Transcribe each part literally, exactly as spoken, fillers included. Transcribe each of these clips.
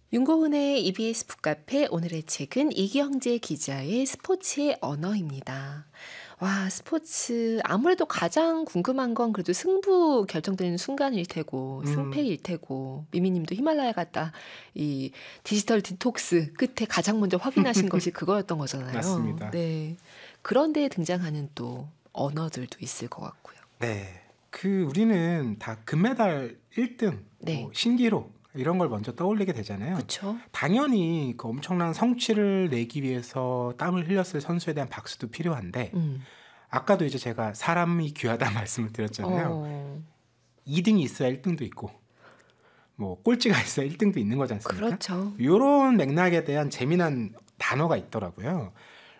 윤고은의 이비에스 북카페 오늘의 책은 이경재 기자의 스포츠의 언어입니다. 와, 스포츠 아무래도 가장 궁금한 건 그래도 승부 결정되는 순간일 테고 음. 승패일 테고 미미님도 히말라야 갔다 이 디지털 디톡스 끝에 가장 먼저 확인하신 것이 그거였던 거잖아요. 맞습니다. 네, 그런데 등장하는 또 언어들도 있을 것 같고요. 네, 그 우리는 다 금메달 일 등, 네. 뭐 신기록 이런 걸 먼저 떠올리게 되잖아요. 그렇죠. 당연히 그 엄청난 성취를 내기 위해서 땀을 흘렸을 선수에 대한 박수도 필요한데 음. 아까도 이제 제가 사람이 귀하다 말씀을 드렸잖아요. 어, 이 등이 있어야 일 등도 있고 뭐 꼴찌가 있어야 일 등도 있는 거지 않습니까? 그렇죠. 이런 맥락에 대한 재미난 단어가 있더라고요.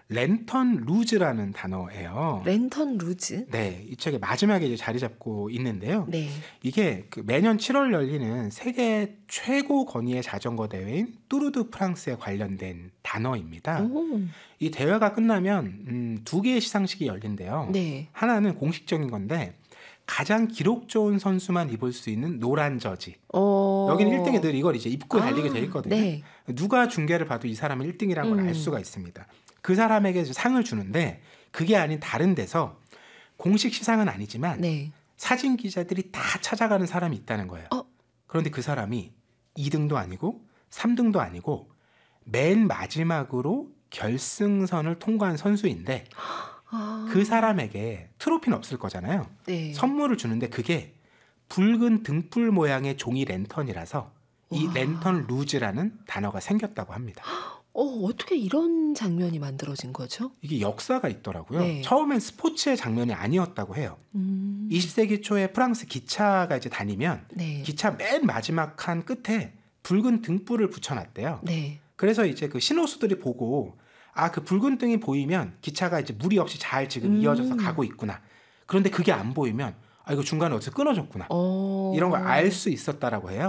랜턴 루즈라는 단어예요. 랜턴 루즈. 네, 이 책의 마지막에 이제 자리 잡고 있는데요. 네. 이게 그 매년 칠월 열리는 세계 최고 권위의 자전거 대회인 뚜르드 프랑스에 관련된 단어입니다. 오, 이 대회가 끝나면 음, 두 개의 시상식이 열린대요. 네. 하나는 공식적인 건데 가장 기록 좋은 선수만 입을 수 있는 노란 저지. 어... 여기는 일 등이 늘 이걸 이제 입고 아, 달리게 돼 있거든요. 네. 누가 중계를 봐도 이 사람은 일 등이라는 걸 알 음. 수가 있습니다. 그 사람에게 상을 주는데 그게 아닌 다른 데서 공식 시상은 아니지만 네. 사진 기자들이 다 찾아가는 사람이 있다는 거예요. 어? 그런데 그 사람이 이 등도 아니고 삼 등도 아니고 맨 마지막으로 결승선을 통과한 선수인데 아, 그 사람에게 트로피는 없을 거잖아요. 네. 선물을 주는데 그게 붉은 등불 모양의 종이 랜턴이라서 이 와. 랜턴 루즈라는 단어가 생겼다고 합니다. 어, 어떻게 이런 장면이 만들어진 거죠? 이게 역사가 있더라고요. 네. 처음엔 스포츠의 장면이 아니었다고 해요. 음, 이십 세기 초에 프랑스 기차가 이제 다니면 네. 기차 맨 마지막 칸 끝에 붉은 등불을 붙여놨대요. 네. 그래서 이제 그 신호수들이 보고 아, 그 붉은 등이 보이면 기차가 이제 무리 없이 잘 지금 음. 이어져서 가고 있구나. 그런데 그게 안 보이면 아, 이거 중간에 어디서 끊어졌구나. 어... 이런 걸 알 수 있었다라고 해요.